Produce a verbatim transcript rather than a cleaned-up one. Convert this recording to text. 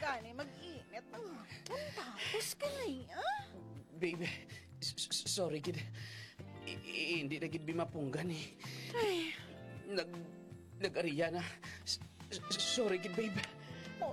gani mag-init. Ah, tapos ka na eh, ah? Babe, s- s- sorry gid. I- i- hindi na gid bimapunggan eh. Ay, Nag... Nag-ariya na. S- s- sorry gid, babe.